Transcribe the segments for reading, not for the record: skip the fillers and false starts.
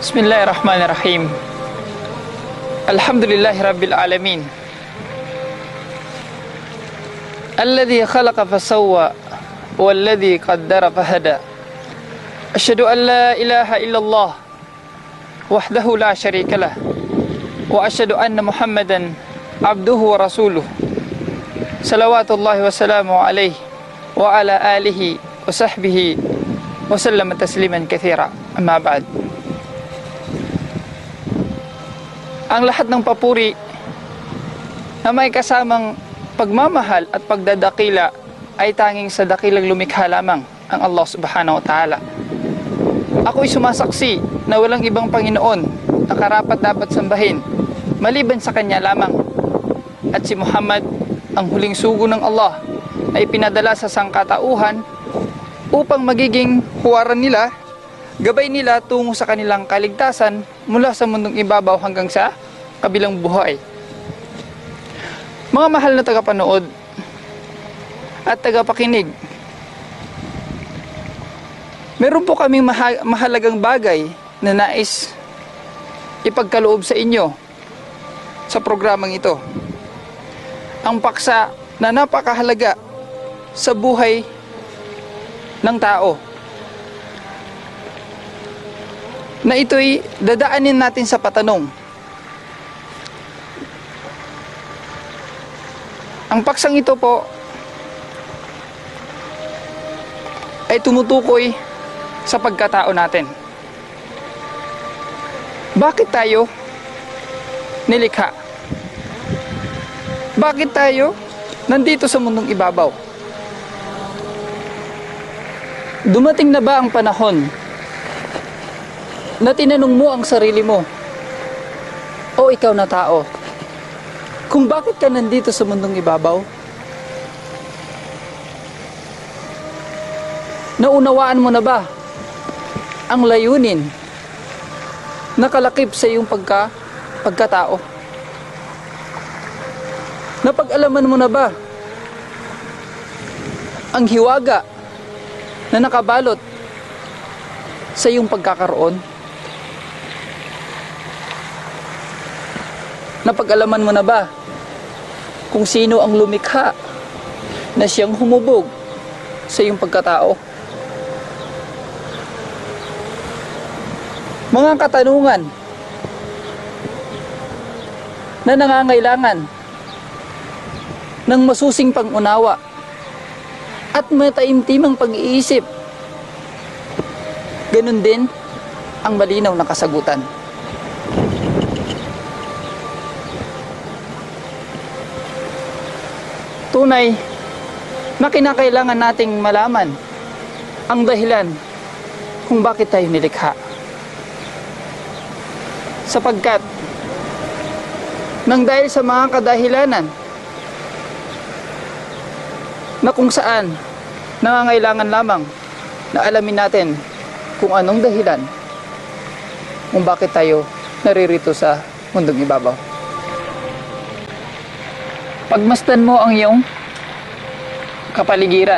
Bismillahirrahmanirrahim. Alhamdulillahi Rabbil Alamin. Alladhi khalaqa fasawwa walladhi qaddara fahada. Asyhadu an la ilaha illallah wahdahu la syarika lah wa asyhadu anna Muhammadan abduhu wa rasuluh. Salawatullahi wa salamu alaihi wa ala alihi wa sahbihi wa sallama tasliman katsira. Amma ba'd. Ang lahat ng papuri na may kasamang pagmamahal at pagdadakila ay tanging sa dakilang lumikha lamang, ang Allah subhanahu wa ta'ala. Ako'y sumasaksi na walang ibang Panginoon na karapat-dapat sambahin maliban sa Kanya lamang. At si Muhammad, ang huling sugo ng Allah, ay pinadala sa sangkatauhan upang magiging huwaran nila, gabay nila tungo sa kanilang kaligtasan mula sa mundong ibabaw hanggang sa kabilang buhay. Mga mahal na tagapanood at tagapakinig, meron po kaming mahalagang bagay na nais ipagkaloob sa inyo sa programang ito. Ang paksa na napakahalaga sa buhay ng tao, na ito'y dadaanin natin sa patanong. Ang paksang ito po ay tumutukoy sa pagkatao natin. Bakit tayo nilikha? Bakit tayo nandito sa mundong ibabaw? Dumating na ba ang panahon na tinanong mo ang sarili mo, o ikaw na tao, kung bakit ka nandito sa mundong ibabaw? Naunawaan mo na ba ang layunin na kalakip sa iyong pagkatao? Napag-alaman mo na ba ang hiwaga na nakabalot sa iyong pagkakaroon? Napag-alaman mo na ba kung sino ang lumikha na siyang humubog sa iyong pagkatao? Mga katanungan na nangangailangan ng masusing pangunawa at mataimtimang pag-iisip. Ganun din ang malinaw na kasagutan. Tunay na kinakailangan nating malaman ang dahilan kung bakit tayo nilikha. Sapagkat nang dahil sa mga kadahilanan na kung saan nangangailangan lamang na alamin natin kung anong dahilan kung bakit tayo naririto sa mundong ibabaw. Pagmasdan mo ang iyong kapaligiran,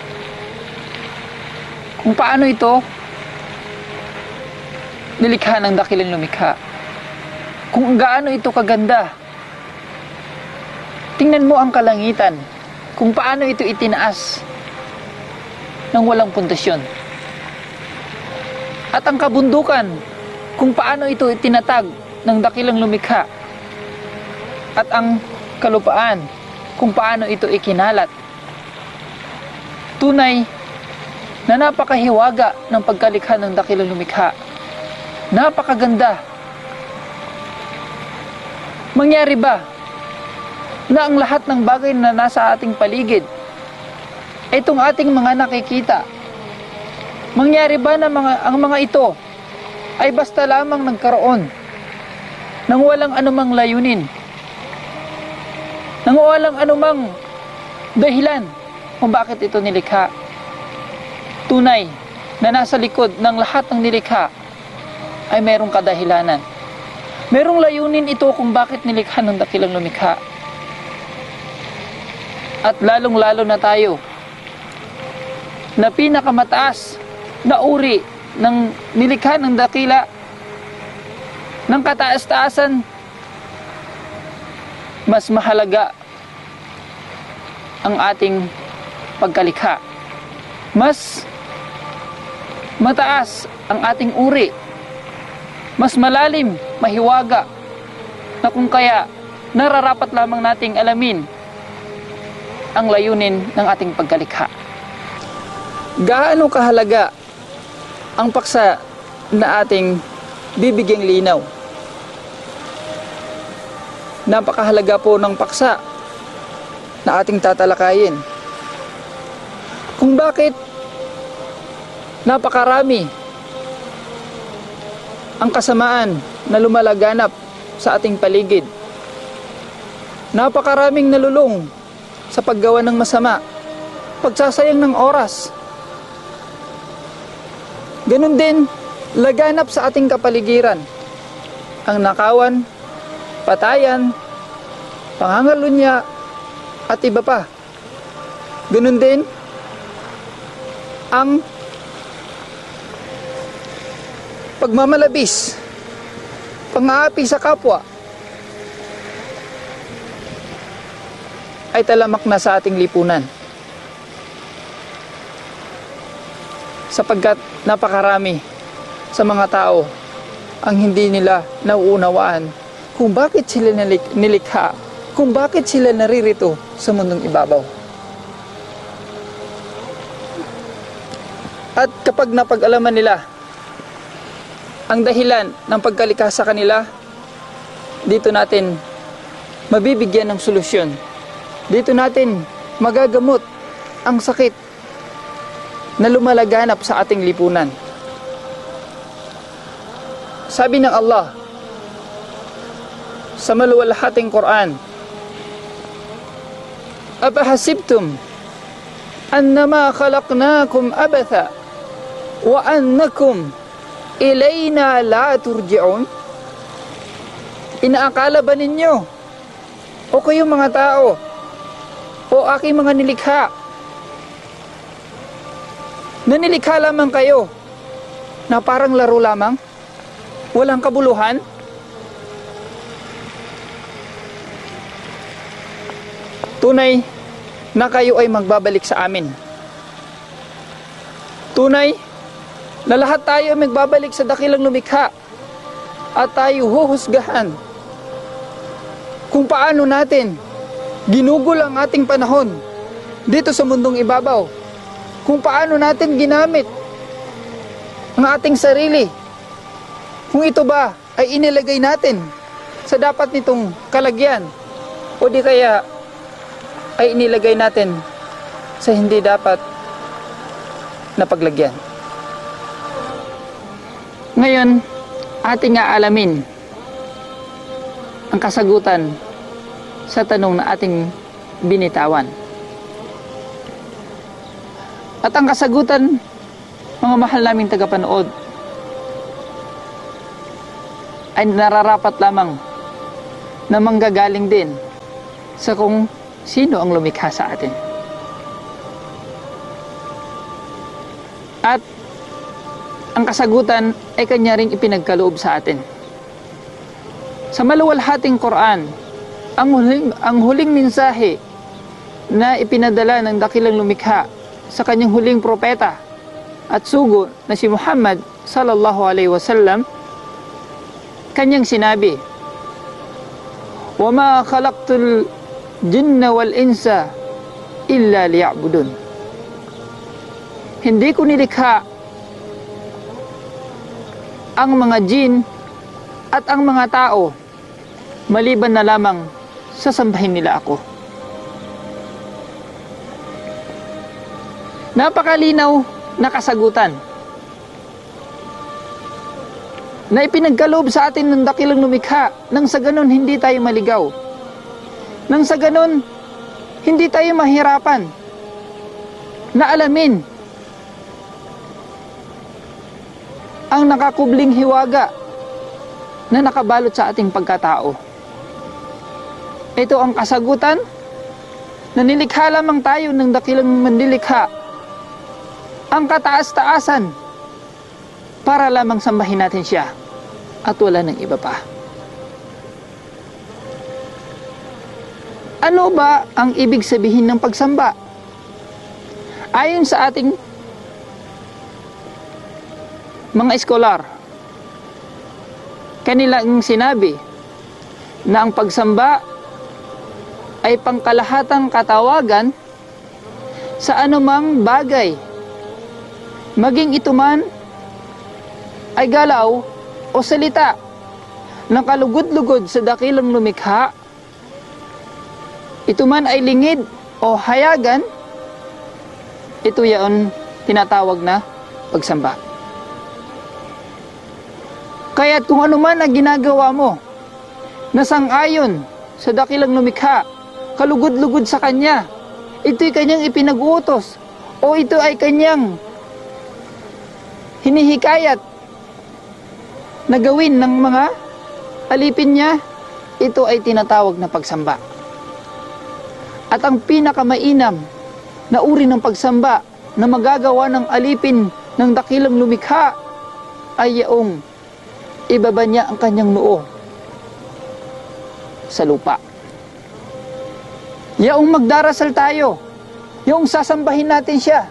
kung paano ito nilikha ng dakilang lumikha, kung gaano ito kaganda. Tingnan mo ang kalangitan, kung paano ito itinaas ng walang pundasyon, at ang kabundukan, kung paano ito itinatag ng dakilang lumikha, at ang kalupaan, kung paano ito ikinalat. Tunay na napakahiwaga ng pagkalikha ng dakilang lumikha. Napakaganda. Mangyari ba na ang lahat ng bagay na nasa ating paligid, itong ating mga nakikita, mangyari ba na ang mga ito ay basta lamang nagkaroon nang walang anumang layunin, nang walang anumang dahilan kung bakit ito nilikha? Tunay na nasa likod ng lahat ng nilikha ay merong kadahilanan. Merong layunin ito kung bakit nilikha ng dakilang lumikha. At lalong-lalo na tayo na pinakamataas na uri ng nilikha ng dakila ng kataas-taasan, mas mahalaga ang ating pagkalikha. Mas mataas ang ating uri. Mas malalim, mahiwaga, na kung kaya nararapat lamang nating alamin ang layunin ng ating pagkalikha. Gaano kahalaga ang paksa na ating bibigyang linaw? Napakahalaga po ng paksa na ating tatalakayin. Kung bakit napakarami ang kasamaan na lumalaganap sa ating paligid. Napakaraming nalulung sa paggawa ng masama, pagsasayang ng oras. Ganun din, laganap sa ating kapaligiran ang nakawan, patayan, pangangalunya, at iba pa. Ganun din ang pagmamalabis, pang-aapi sa kapwa, ay talamak na sa ating lipunan. Sapagkat napakarami sa mga tao ang hindi nila nauunawaan kung bakit sila nilikha, kung bakit sila naririto sa mundong ibabaw. At kapag napag-alaman nila ang dahilan ng pagkalikha sa kanila, dito natin mabibigyan ng solusyon. Dito natin magagamot ang sakit na lumalaganap sa ating lipunan. Sabi ng Allah sa maluwalhating Quran, "Apahasibtum annama khalaqnakum abatha wa annakum ilayna la turji'un?" Inaakala ba ninyo, o kayong mga tao, o aking mga nilikha, na nilikha lamang kayo na parang laro lamang, walang kabuluhan? Tunay na kayo ay magbabalik sa amin. Tunay na lahat tayo ay magbabalik sa dakilang lumikha, at tayo huhusgahan kung paano natin ginugol ang ating panahon dito sa mundong ibabaw, kung paano natin ginamit ang ating sarili, kung ito ba ay inilagay natin sa dapat nitong kalagyan, o di kaya ay inilagay natin sa hindi dapat na paglagyan. Ngayon, ating aalamin ang kasagutan sa tanong na ating binitawan. At ang kasagutan, mga mahal naming tagapanood, ay nararapat lamang na manggagaling din sa kung sino ang lumikha sa atin. At ang kasagutan ay kanya ring ipinagkaloob sa atin. Sa maluwalhating Quran, ang huling mensahe na ipinadala ng dakilang lumikha sa kanyang huling propeta at sugo na si Muhammad sallallahu alaihi wasallam, kanyang sinabi, "Wa ma khalaqtul jinna wal insa illa liya'budun." Hindi ko nilikha ang mga jin at ang mga tao maliban na lamang sasambahin nila ako. Napakalinaw na kasagutan na ipinagkaloob sa atin ng dakilang lumikha, nang sa ganon hindi tayo maligaw, nang sa ganon hindi tayo mahirapan na alamin ang nakakubling hiwaga na nakabalot sa ating pagkatao. Ito ang kasagutan na nilikha lamang tayo ng dakilang manlilikha, ang kataas-taasan, para lamang sambahin natin siya at wala ng iba pa. Ano ba ang ibig sabihin ng pagsamba? Ayon sa ating mga eskolar, kanilang sinabi na ang pagsamba ay pangkalahatang katawagan sa anumang bagay, maging ito man ay galaw o salita ng kalugod-lugod sa dakilang lumikha, ito man ay lingid o hayagan, ito yaon tinatawag na pagsamba. Kaya't kung ano man ang ginagawa mo na sang-ayon sa dakilang lumikha, kalugod-lugod sa Kanya, ito'y Kanyang ipinag-uutos o ito ay Kanyang hinihikayat na gawin ng mga alipin niya, ito ay tinatawag na pagsamba. At ang pinakamainam na uri ng pagsamba na magagawa ng alipin ng dakilang lumikha ay yaong ibaba niya ang kanyang noo sa lupa. Yaong magdarasal tayo, yaong sasambahin natin siya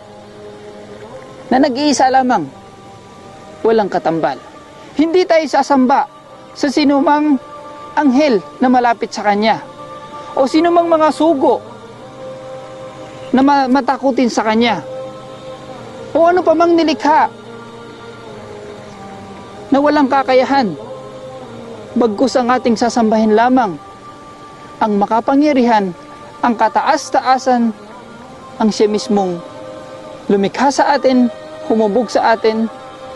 na nag-iisa lamang, walang katambal. Hindi tayo sasamba sa sinumang anghel na malapit sa kanya o sinumang mga sugo na matakutin sa kanya o ano pa mang nilikha na walang kakayahan, bagkus ang ating sasambahin lamang ang makapangyarihan, ang kataas-taasan, ang siya mismong lumikha sa atin, humubog sa atin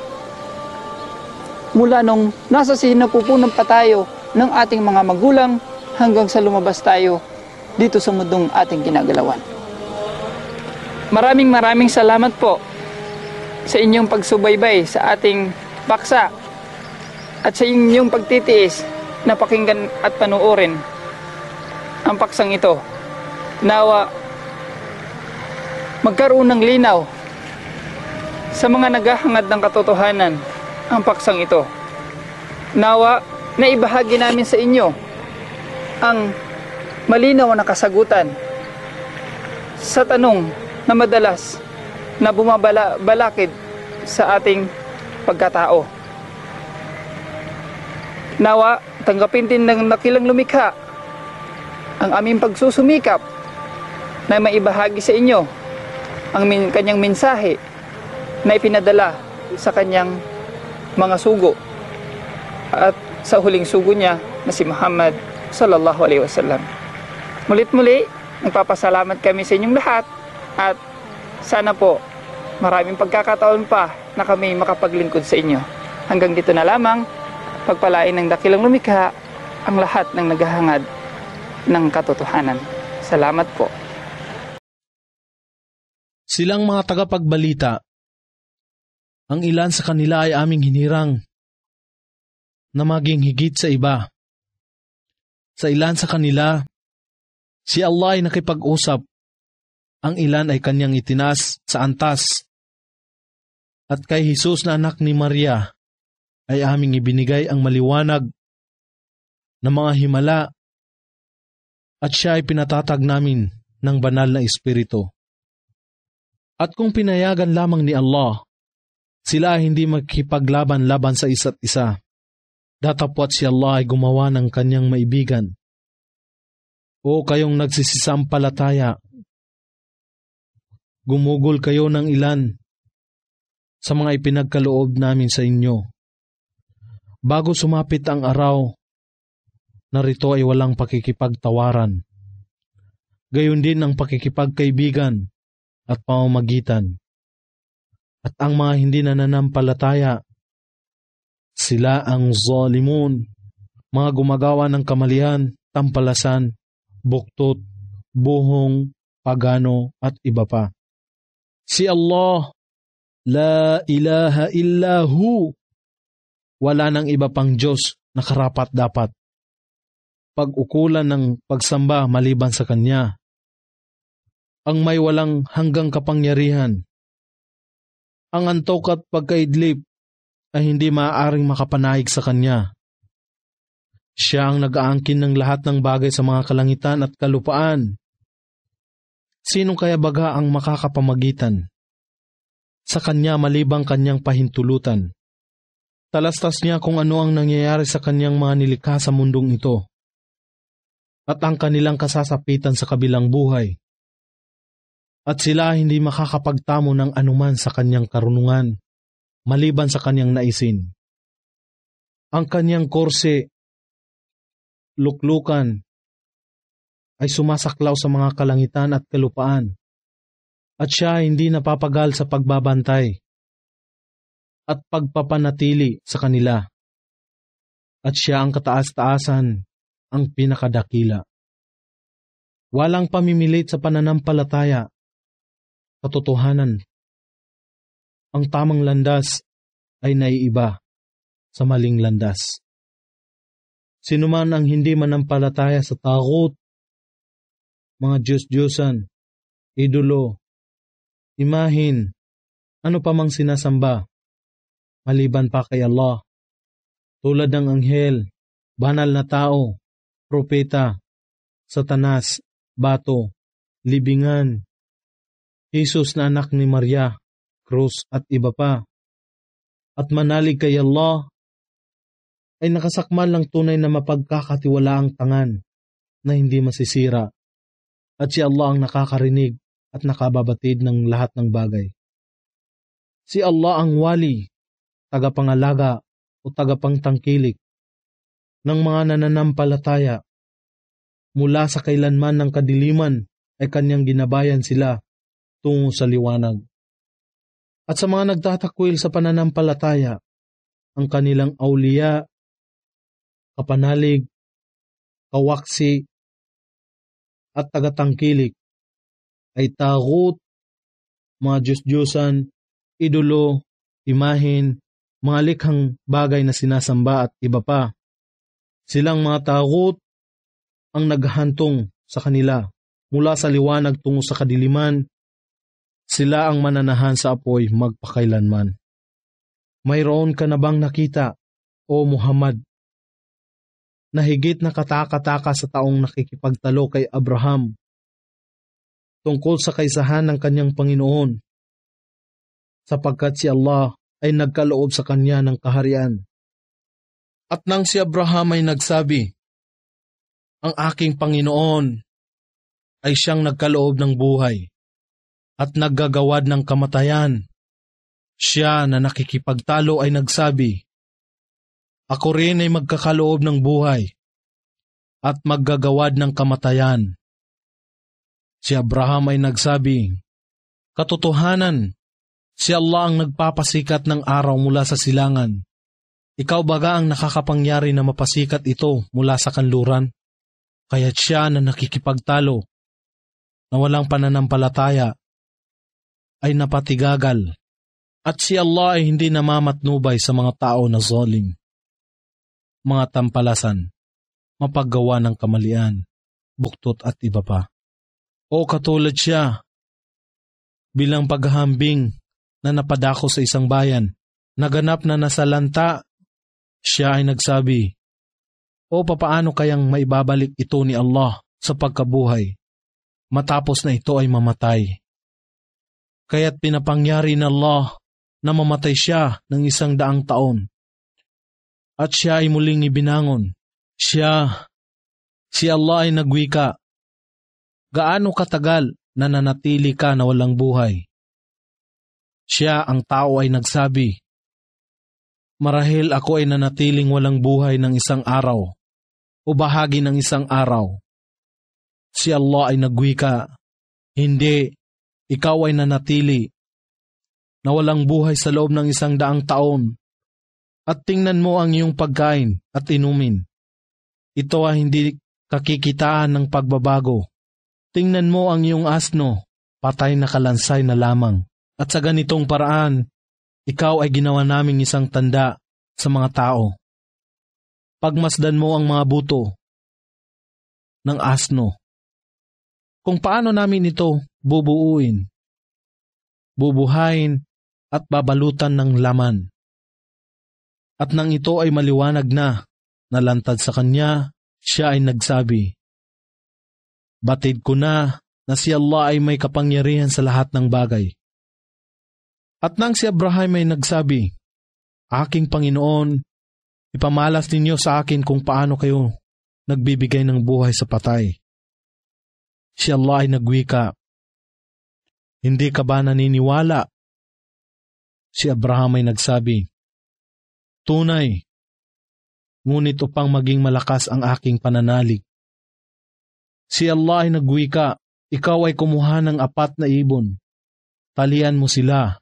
mula nung nasa sinapupunan pa tayo ng ating mga magulang hanggang sa lumabas tayo dito sa mundong ating ginagalawan. Maraming salamat po sa inyong pagsubaybay sa ating paksa at sa inyong pagtitiis na pakinggan at panuorin ang paksang ito. Nawa magkaroon ng linaw sa mga naghahangad ng katotohanan ang paksang ito. Nawa na ibahagi namin sa inyo ang malinaw na kasagutan sa tanong na madalas na bumabalakid sa ating pagkatao. Nawa, tanggapin din ng dakilang lumikha ang aming pagsusumikap na maibahagi sa inyo ang kanyang mensahe na ipinadala sa kanyang mga sugo at sa huling sugo niya na si Muhammad sallallahu alaihi wasallam. Mulit-muli, nagpapasalamat kami sa inyong lahat at sana po maraming pagkakataon pa na kami makapaglingkod sa inyo. Hanggang dito na lamang, pagpalain ng dakilang lumikha ang lahat ng naghahangad ng katotohanan. Salamat po. Silang mga tagapagbalita, ang ilan sa kanila ay aming hinirang na maging higit sa iba. Sa ilan sa kanila, si Allah ay nakipag-usap, ang ilan ay kanyang itinas sa antas. At kay Jesus na anak ni Maria, ay aming ibinigay ang maliwanag na mga himala at siya ay pinatatag namin ng banal na espiritu. At kung pinayagan lamang ni Allah, sila ay hindi magkipaglaban-laban sa isa't isa. Datapwat si Allah ay gumawa ng kanyang maibigan. O kayong nagsisisampalataya, gumugol kayo ng ilan sa mga ipinagkaloob namin sa inyo. Bago sumapit ang araw, narito ay walang pakikipagtawaran. Gayon din ang pakikipagkaibigan at pamamagitan. At ang mga hindi nananampalataya, sila ang zalimun, mga gumagawa ng kamalian, tampalasan, buktot, buhong, pagano at iba pa. Si Allah, la ilaha illahu, wala nang iba pang Diyos na karapat-dapat. Pag-ukulan ng pagsamba maliban sa Kanya, ang may walang hanggang kapangyarihan, ang antok at pagkaidlip ay hindi maaaring makapanayig sa Kanya. Siya ang nag-aangkin ng lahat ng bagay sa mga kalangitan at kalupaan. Sino kaya baga ang makakapamagitan sa Kanya malibang Kanyang pahintulutan? Talastas niya kung ano ang nangyayari sa Kanyang mga nilikha sa mundong ito at ang kanilang kasasapitan sa kabilang buhay. At sila hindi makakapagtamo ng anuman sa Kanyang karunungan maliban sa Kanyang naisin. Ang Kanyang korse, luklukan, ay sumasaklaw sa mga kalangitan at kalupaan, at siya hindi napapagal sa pagbabantay at pagpapanatili sa kanila, at siya ang kataas-taasan, ang pinakadakila. Walang pamimilit sa pananampalataya, katotohanan. Ang tamang landas ay naiiba sa maling landas. Sino man ang hindi manampalataya sa takot, mga Diyos-Diyosan, idolo, imahin, ano pa mang sinasamba, maliban pa kay Allah, tulad ng anghel, banal na tao, propeta, satanas, bato, libingan, Jesus na anak ni Maria, krus at iba pa, at manalig kay Allah, ay nakasakmal lang tunay na mapagkakatiwalaang tangan na hindi masisira, at si Allah ang nakakarinig at nakababatid ng lahat ng bagay. Si Allah ang wali, tagapangalaga o tagapangtangkilik ng mga nananampalataya. Mula sa kailanman ng kadiliman ay Kanyang ginabayan sila tungo sa liwanag. At sa mga nagtatakwil sa pananampalataya, ang kanilang awliya, kapanalig, kawaksi, at tagatangkilik ay tagut, mga Diyos-Diyosan, idolo, imahin, mga likhang bagay na sinasamba at iba pa. Silang mga tagut ang naghahantong sa kanila mula sa liwanag tungo sa kadiliman. Sila ang mananahan sa apoy magpakailanman. Mayroon ka na bang nakita, O Muhammad, na higit na kataka-taka sa taong nakikipagtalo kay Abraham tungkol sa kaisahan ng kanyang Panginoon, sapagkat si Allah ay nagkaloob sa kanya ng kaharian. At nang si Abraham ay nagsabi, ang aking Panginoon ay siyang nagkaloob ng buhay at naggagawad ng kamatayan, siya na nakikipagtalo ay nagsabi, ako rin ay magkakaloob ng buhay at maggagawad ng kamatayan. Si Abraham ay nagsabi, katotohanan, si Allah ang nagpapasikat ng araw mula sa silangan. Ikaw baga ang nakakapangyari na mapasikat ito mula sa kanluran? Kaya't siya na nakikipagtalo, na walang pananampalataya, ay napatigagal. At si Allah ay hindi namamatnubay sa mga tao na zalim, mga tampalasan, mapaggawa ng kamalian, buktot at iba pa. O katulad siya, bilang paghahambing na napadako sa isang bayan, naganap na nasalanta, siya ay nagsabi, o papaano kayang maibabalik ito ni Allah sa pagkabuhay, matapos na ito ay mamatay? Kaya't pinapangyari ng Allah na mamatay siya ng 100 taon. At siya ay muling ibinangon. Si Allah ay nagwika, gaano katagal na nanatili ka na walang buhay? Siya ang tao ay nagsabi, marahil ako ay nanatiling walang buhay ng 1 araw o bahagi ng 1 araw. Si Allah ay nagwika, hindi, ikaw ay nanatili na walang buhay sa loob ng 100 taon. At tingnan mo ang iyong pagkain at inumin. Ito ay hindi kakikitaan ng pagbabago. Tingnan mo ang iyong asno, patay na kalansay na lamang. At sa ganitong paraan, ikaw ay ginawa naming isang tanda sa mga tao. Pagmasdan mo ang mga buto ng asno. Kung paano namin ito bubuuin, bubuhayin at babalutan ng laman. At nang ito ay maliwanag na, nalantad sa kanya, siya ay nagsabi, "Batid ko na si Allah ay may kapangyarihan sa lahat ng bagay." At nang si Abraham ay nagsabi, "Aking Panginoon, ipamalas ninyo sa akin kung paano kayo nagbibigay ng buhay sa patay." Si Allah ay nagwika, "Hindi ka ba naniniwala?" Si Abraham ay nagsabi, "Tunay, ngunit upang maging malakas ang aking pananalig." Si Allah ay nagwika, "Ikaw ay kumuha ng 4 na ibon, talian mo sila,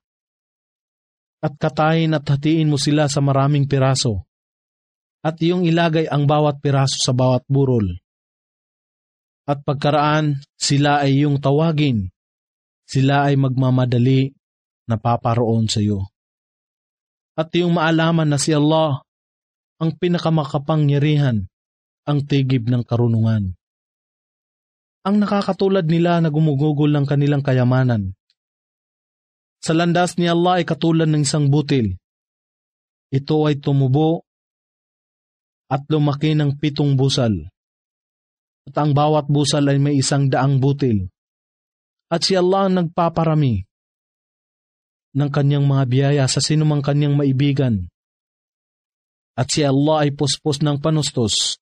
at katayin at hatiin mo sila sa maraming piraso, at iyong ilagay ang bawat piraso sa bawat burol. At pagkaraan, sila ay iyong tawagin, sila ay magmamadali na paparoon sa iyo. At iyong maalaman na si Allah ang pinakamakapangyarihan, ang tigib ng karunungan." Ang nakakatulad nila na gumugugol ng kanilang kayamanan. Sa landas ni Allah ay katulad ng isang butil. Ito ay tumubo at lumaki ng 7 busal. At ang bawat busal ay may 100 butil. At si Allah ang nagpaparami ng kanyang mga biyaya sa sinumang kanyang maibigan. At si Allah ay puspos ng panustos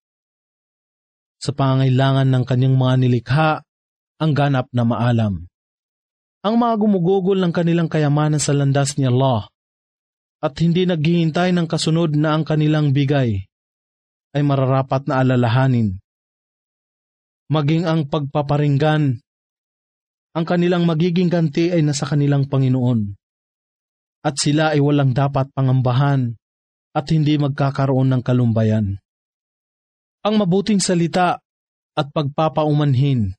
sa pangangailangan ng kanyang mga nilikha, ang ganap na maalam. Ang mga gumugugol ng kanilang kayamanan sa landas ni Allah at hindi naghihintay ng kasunod na ang kanilang bigay ay mararapat na alalahanin. Maging ang pagpaparinggan, ang kanilang magiging ganti ay nasa kanilang Panginoon. At sila ay walang dapat pangambahan at hindi magkakaroon ng kalumbayan. Ang mabuting salita at pagpapaumanhin.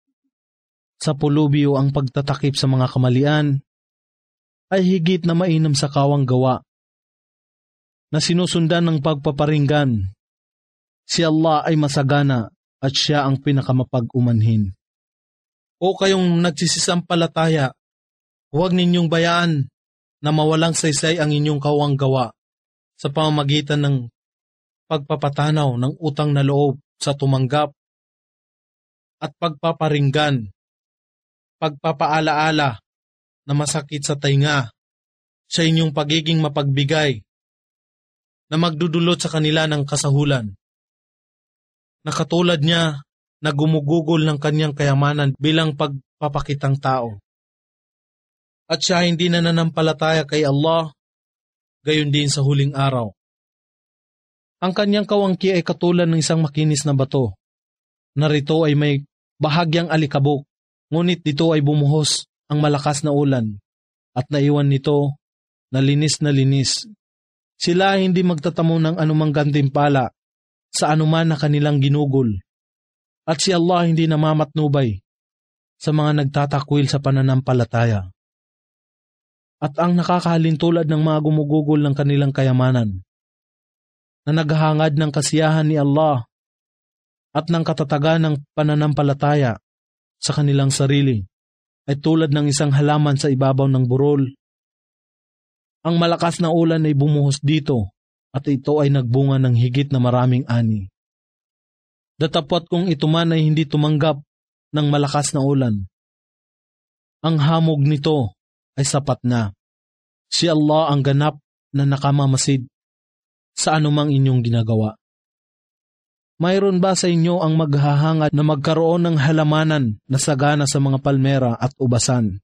Sa pulubyo ang pagtatakip sa mga kamalian ay higit na mainam sa kawang gawa na sinusundan ng pagpaparinggan. Si Allah ay masagana at siya ang pinakamapag-umanhin. O kayong nagsisisampalataya, huwag ninyong bayaan na mawalang saysay ang inyong kawang gawa sa pamamagitan ng pagpapatanaw ng utang na loob sa tumanggap at pagpaparinggan, pagpapaalaala na masakit sa tainga sa inyong pagiging mapagbigay na magdudulot sa kanila ng kasahulan. Na katulad niya na gumugugol ng kanyang kayamanan bilang pagpapakitang tao. At siya hindi na nanampalataya kay Allah, gayon din sa huling araw. Ang kanyang kawangki ay katulad ng isang makinis na bato. Narito ay may bahagyang alikabok, ngunit dito ay bumuhos ang malakas na ulan, at naiwan nito na linis na linis. Sila ay hindi magtatamo ng anumang gantimpala sa anuman na kanilang ginugol, at si Allah hindi namamatnubay sa mga nagtatakwil sa pananampalataya. At ang nakakahalin tulad ng mga gumugugol ng kanilang kayamanan, na naghahangad ng kasiyahan ni Allah at ng katatagan ng pananampalataya sa kanilang sarili, ay tulad ng isang halaman sa ibabaw ng burol. Ang malakas na ulan ay bumuhos dito at ito ay nagbunga ng higit na maraming ani. Datapwat kung ito man ay hindi tumanggap ng malakas na ulan, ang hamog nito ay sapat na. Si Allah ang ganap na nakamamasid sa anumang inyong ginagawa. Mayroon ba sa inyo ang maghahangad na magkaroon ng halamanan na sagana sa mga palmera at ubasan,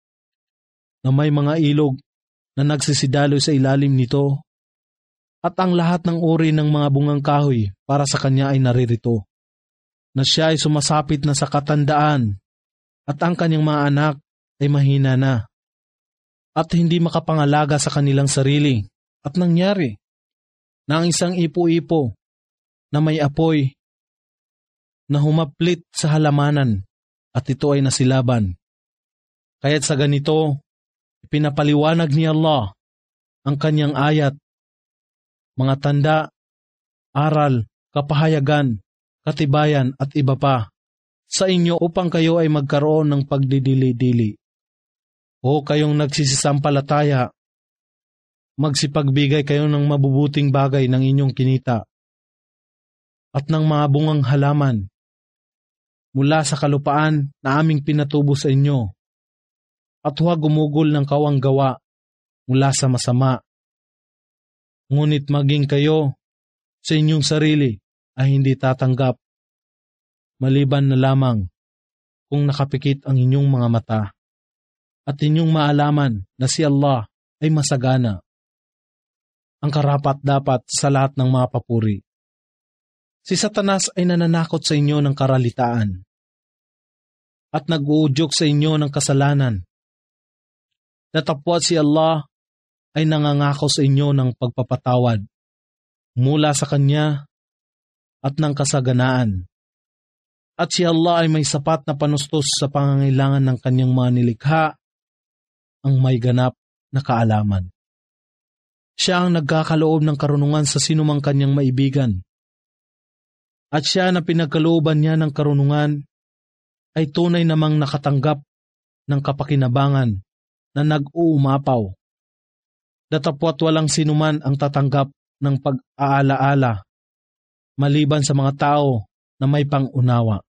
na may mga ilog na nagsisidaloy sa ilalim nito, at ang lahat ng uri ng mga bungang kahoy para sa kanya ay naririto, na siya ay sumasapit na sa katandaan at ang kanyang mga anak ay mahina na at hindi makapangalaga sa kanilang sarili, at nangyari na ang isang ipo-ipo na may apoy na humaplit sa halamanan at ito ay nasilaban. Kaya't sa ganito, pinapaliwanag ni Allah ang kanyang ayat, mga tanda, aral, kapahayagan, katibayan at iba pa sa inyo upang kayo ay magkaroon ng pagdidili-dili. O kayong nagsisisampalataya, Magsipagbigay kayo ng mabubuting bagay ng inyong kinita at ng mga bungang halaman mula sa kalupaan na aming pinatubo sa inyo, at huwag gumugol ng kawang gawa mula sa masama. Ngunit maging kayo sa inyong sarili ay hindi tatanggap, maliban na lamang kung nakapikit ang inyong mga mata at inyong maalaman na si Allah ay masagana, ang karapat-dapat sa lahat ng mga papuri. Si Satanas ay nananakot sa inyo ng karalitaan at nag-uudyok sa inyo ng kasalanan. Datapwat si Allah ay nangangako sa inyo ng pagpapatawad mula sa Kanya at ng kasaganaan. At si Allah ay may sapat na panustos sa pangangailangan ng Kanyang mga nilikha, ang may ganap na kaalaman. Siya ang nagkakaloob ng karunungan sa sinumang Kanyang maibigan. At siya na pinagkalooban niya ng karunungan ay tunay namang nakatanggap ng kapakinabangan na nag-uumapaw. Datapwat walang sinuman ang tatanggap ng pag-aalaala maliban sa mga tao na may pangunawa.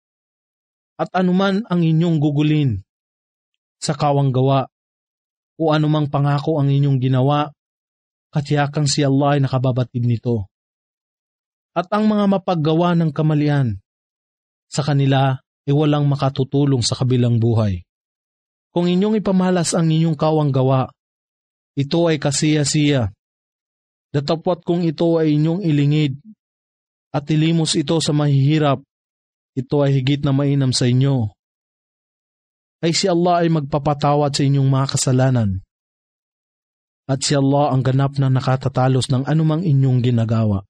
At anuman ang inyong gugulin sa kawang gawa o anumang pangako ang inyong ginawa, katiyakang si Allah ay nakababatid nito. At ang mga mapaggawa ng kamalian sa kanila ay walang makatutulong sa kabilang buhay. Kung inyong ipamalas ang inyong kawang gawa, ito ay kasiya-siya. Datapwat kung ito ay inyong ilingid at ilimos ito sa mahihirap, ito ay higit na mainam sa inyo. Ay si Allah ay magpapatawad sa inyong mga kasalanan. At si Allah ang ganap na nakatatalos ng anumang inyong ginagawa.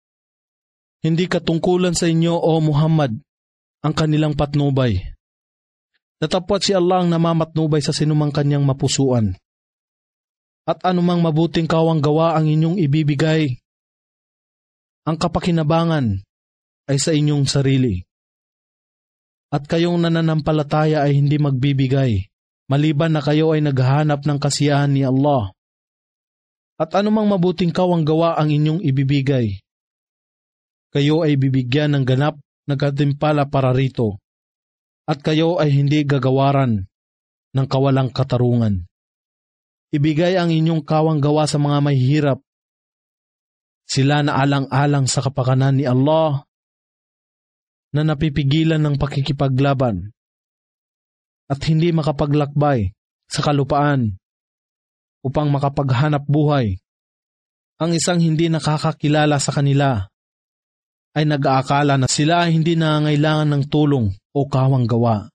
Hindi katungkulan sa inyo, O Muhammad, ang kanilang patnubay. Datapwat si Allah ang namamatnubay sa sinumang Kanyang mapusuan. At anumang mabuting kawang gawa ang inyong ibibigay, ang kapakinabangan ay sa inyong sarili. At kayong nananampalataya ay hindi magbibigay, maliban na kayo ay naghahanap ng kasiyahan ni Allah. At anumang mabuting kawang gawa ang inyong ibibigay, kayo ay bibigyan ng ganap na gantimpala para rito, at kayo ay hindi gagawaran ng kawalang katarungan. Ibigay ang inyong kawang gawa sa mga mahihirap. Sila na alang-alang sa kapakanan ni Allah na napipigilan ng pakikipaglaban at hindi makapaglakbay sa kalupaan upang makapaghanap buhay. Ang isang hindi nakakakilala sa kanila ay nag-aakala na sila ay hindi nangangailangan ng tulong o kawang gawa.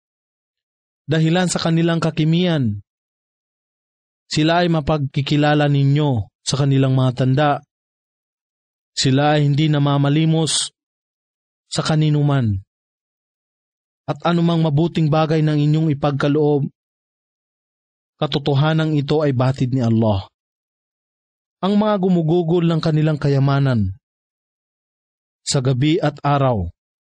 Dahilan sa kanilang kakimian, sila ay mapagkikilala ninyo sa kanilang mga tanda. Sila ay hindi namamalimos sa kaninuman. At anumang mabuting bagay ng inyong ipagkaloob, katotohanan ito ay batid ni Allah. Ang mga gumugugol ng kanilang kayamanan sa gabi at araw,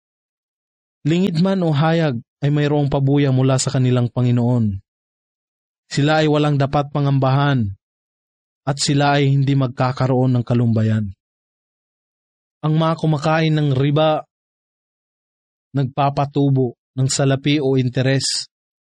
lingid man o hayag, ay mayroong pabuya mula sa kanilang Panginoon. Sila ay walang dapat pangambahan at sila ay hindi magkakaroon ng kalumbayan. Ang mga kumakain ng riba, nagpapatubo ng salapi o interes,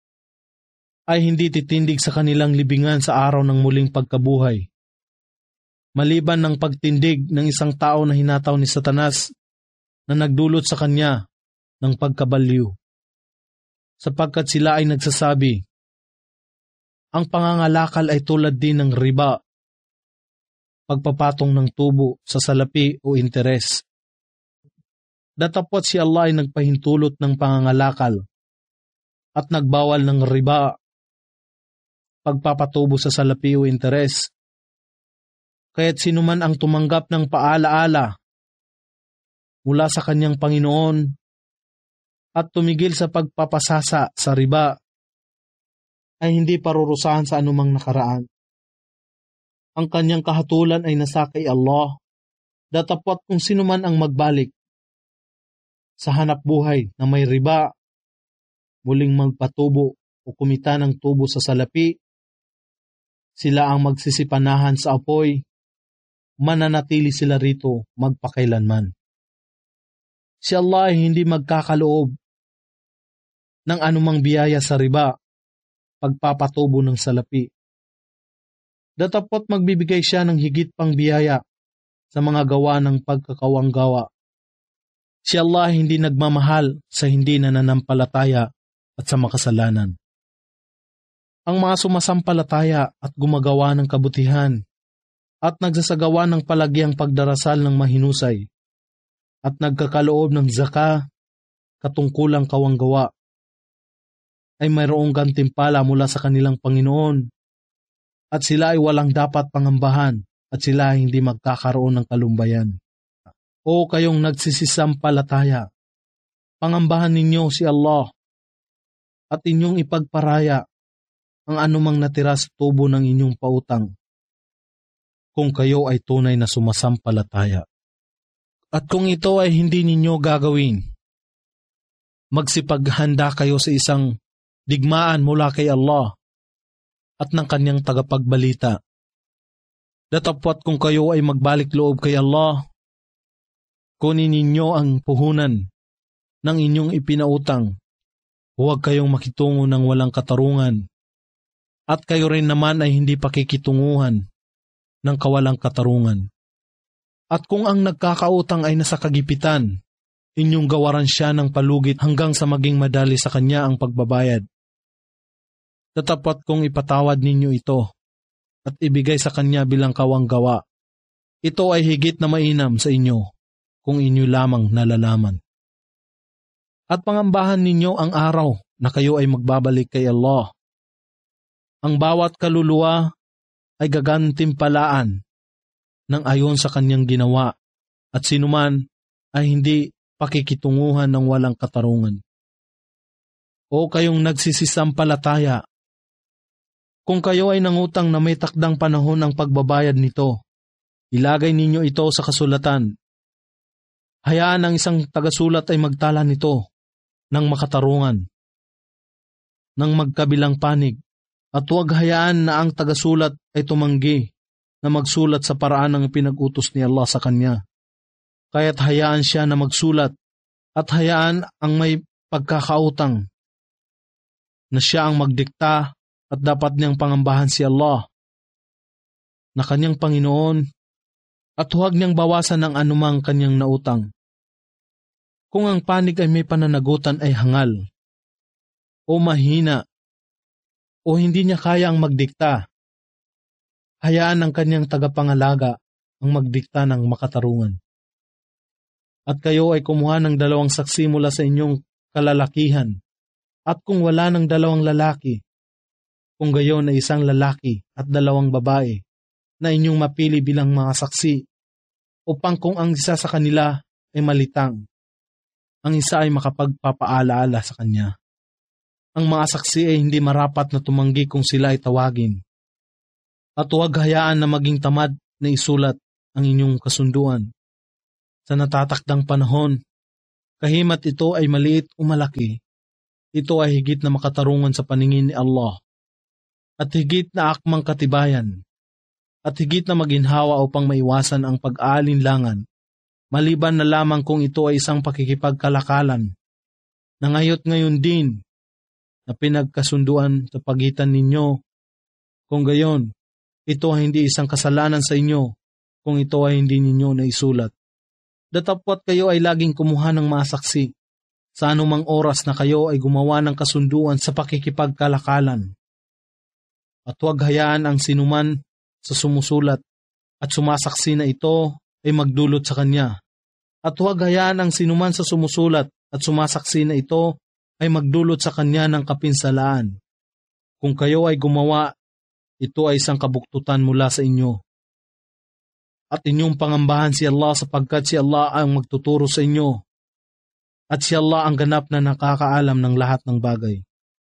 ay hindi titindig sa kanilang libingan sa araw ng muling pagkabuhay. Maliban ng pagtindig ng isang tao na hinataw ni Satanas na nagdulot sa kanya ng pagkabaliw. Sapagkat sila ay nagsasabi, ang pangangalakal ay tulad din ng riba, pagpapatong ng tubo sa salapi o interes. Datapwat si Allah ay nagpahintulot ng pangangalakal at nagbawal ng riba, pagpapatubo sa salapi o interes. Kaya't sinuman ang tumanggap ng paalaala mula sa kanyang Panginoon at tumigil sa pagpapasasa sa riba ay hindi parurusahan sa anumang nakaraan. Ang kanyang kahatulan ay nasa kay Allah. Datapwat kung sinuman ang magbalik sa hanap buhay na may riba, muling magpatubo o kumita ng tubo sa salapi, sila ang magsisipanahan sa apoy, mananatili sila rito magpakailanman. Si Allah ay hindi magkakaloob ng anumang biyaya sa riba, pagpapatubo ng salapi. Datapot magbibigay siya ng higit pang biyaya sa mga gawa ng pagkakawanggawa. Si Allah ay hindi nagmamahal sa hindi nananampalataya at sa makasalanan. Ang mga sumasampalataya at gumagawa ng kabutihan at nagsasagawa ng palagyang pagdarasal ng mahinusay at nagkakaloob ng zaka, katungkulang kawanggawa, ay mayroong gantimpala mula sa kanilang Panginoon at sila ay walang dapat pangambahan at sila ay hindi magkakaroon ng kalumbayan. O kayong nagsisisampalataya, pangambahan ninyo si Allah at inyong ipagparaya ang anumang natira sa tubo ng inyong pautang kung kayo ay tunay na sumasampalataya. At kung ito ay hindi ninyo gagawin, magsipaghanda kayo sa isang digmaan mula kay Allah at ng kanyang tagapagbalita. Datapwat kung kayo ay magbalik loob kay Allah, kunin ninyo ang puhunan ng inyong ipinautang. Huwag kayong makitungo ng walang katarungan at kayo rin naman ay hindi pakikitunguhan ng kawalang katarungan. At kung ang nagkakautang ay nasa kagipitan, inyong gawaran siya ng palugit hanggang sa maging madali sa kanya ang pagbabayad. Tatapat kung ipatawad ninyo ito at ibigay sa kanya bilang kawanggawa, ito ay higit na mainam sa inyo kung inyo lamang nalalaman. At pangambahan ninyo ang araw na kayo ay magbabalik kay Allah. Ang bawat kaluluwa ay gagantimpalaan ng ayon sa kanyang ginawa at sinuman ay hindi pakikitunguhan ng walang katarungan. O kayong nagsisisampalataya, kung kayo ay nangutang na may takdang panahon ang pagbabayad nito, ilagay ninyo ito sa kasulatan. Hayaan ang isang tagasulat ay magtala nito ng makatarungan, ng magkabilang panig, at huwag hayaan na ang tagasulat ay tumanggi na magsulat sa paraan ng pinag-utos ni Allah sa kanya. Kaya't hayaan siya na magsulat at hayaan ang may pagkakautang na siya ang magdikta at dapat niyang pangambahan si Allah na kanyang Panginoon at huwag niyang bawasan ng anumang kanyang nautang. Kung ang panig ay may pananagutan ay hangal o mahina o hindi niya kaya ang magdikta, hayaan ng kanyang tagapangalaga ang magdikta ng makatarungan. At kayo ay kumuha ng 2 saksi mula sa inyong kalalakihan. At kung wala ng 2 lalaki, kung gayon ay 1 lalaki at 2 babae na inyong mapili bilang mga saksi, upang kung ang isa sa kanila ay malitang, ang isa ay makapagpapaalaala sa kanya. Ang mga saksi ay hindi marapat na tumanggi kung sila ay tawagin. At huwag hayaan na maging tamad na isulat ang inyong kasunduan. Sa natatakdang panahon, kahimat ito ay maliit o malaki, ito ay higit na makatarungan sa paningin ni Allah, at higit na akmang katibayan, at higit na maginhawa upang maiwasan ang pag-aalinlangan, maliban na lamang kung ito ay isang pakikipagkalakalan, na ngayon din na pinagkasunduan sa pagitan ninyo. Kung gayon, ito ay hindi isang kasalanan sa inyo kung ito ay hindi ninyo naisulat. Datapwat kayo ay laging kumuha ng mga saksi sa anumang oras na kayo ay gumawa ng kasunduan sa pakikipagkalakalan. At huwag hayaan ang sinuman sa sumusulat at sumasaksi na ito ay magdulot sa kanya. At huwag hayaan ang sinuman sa sumusulat at sumasaksi na ito ay magdulot sa kanya ng kapinsalaan. Kung kayo ay gumawa, ito ay isang kabuktutan mula sa inyo. At inyong pangambahan si Allah sapagkat si Allah ang magtuturo sa inyo. At si Allah ang ganap na nakakaalam ng lahat ng bagay.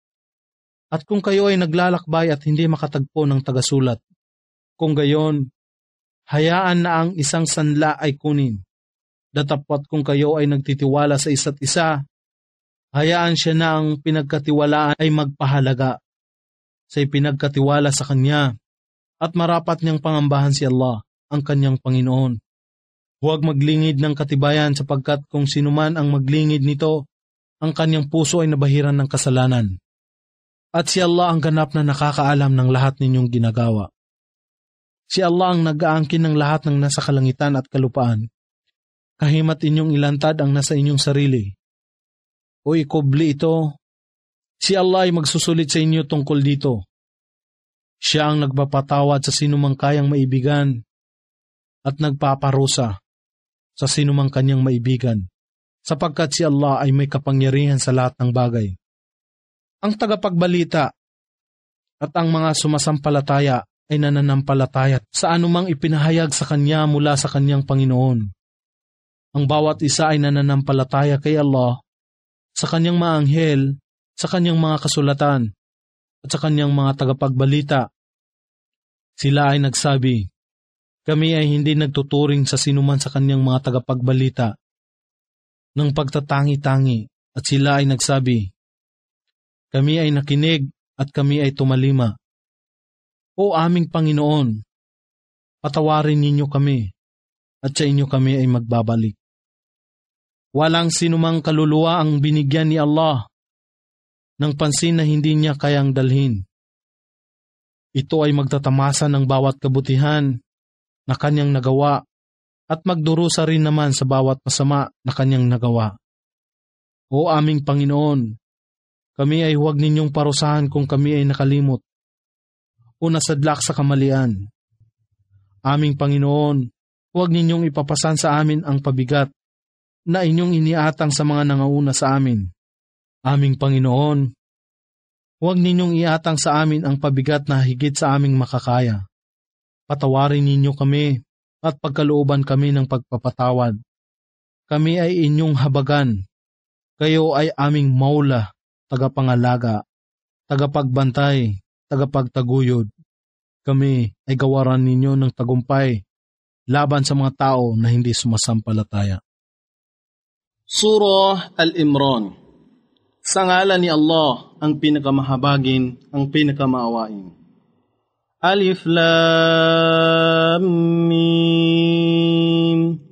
At kung kayo ay naglalakbay at hindi makatagpo ng tagasulat, kung gayon, hayaan na ang isang sanla ay kunin. Datapwat kung kayo ay nagtitiwala sa isa't isa, hayaan siya na ang pinagkatiwalaan ay magpahalaga sa ipinagkatiwala sa kanya at marapat niyang pangambahan si Allah, ang kanyang Panginoon. Huwag maglingid ng katibayan sapagkat kung sinuman ang maglingid nito, ang kanyang puso ay nabahiran ng kasalanan. At si Allah ang ganap na nakakaalam ng lahat ninyong ginagawa. Si Allah ang nag-aangkin ng lahat ng nasa kalangitan at kalupaan. Kahimat inyong ilantad ang nasa inyong sarili. O ikubli ito, si Allah ay magsusulit sa inyo tungkol dito. Siya ang nagpapatawad sa sinumang kayang maibigan at nagpaparusa sa sinumang kanyang maibigan, sapagkat si Allah ay may kapangyarihan sa lahat ng bagay. Ang tagapagbalita at ang mga sumasampalataya ay nananampalataya sa anumang ipinahayag sa kanya mula sa kanyang Panginoon. Ang bawat isa ay nananampalataya kay Allah, sa kanyang mga anghel, sa kanyang mga kasulatan, at sa kanyang mga tagapagbalita. Sila ay nagsabi, kami ay hindi nagtuturing sa sinuman sa kanyang mga tagapagbalita ng pagtatangi-tangi, at sila ay nagsabi, kami ay nakinig at kami ay tumalima. O aming Panginoon, patawarin ninyo kami at sa inyo kami ay magbabalik. Walang sinumang kaluluwa ang binigyan ni Allah ng pansin na hindi niya kayang dalhin. Ito ay magtatamasa ng bawat kabutihan na kanyang nagawa at magdurusa rin naman sa bawat masama na kanyang nagawa. O aming Panginoon, kami ay huwag ninyong parusahan kung kami ay nakalimot o nasadlak sa kamalian. Aming Panginoon, huwag ninyong ipapasan sa amin ang pabigat na inyong iniatang sa mga nangauna sa amin. Aming Panginoon, huwag ninyong iatang sa amin ang pabigat na higit sa aming makakaya. Patawarin ninyo kami at pagkalooban kami ng pagpapatawad. Kami ay inyong habagan. Kayo ay aming maula, tagapangalaga, tagapagbantay, tagapagtaguyod. Kami ay gawaran ninyo ng tagumpay laban sa mga tao na hindi sumasampalataya. Surah Al-Imran. Sa ngalan ni Allah, ang pinakamahabagin, ang pinakamaawain. Alif Lam Mim.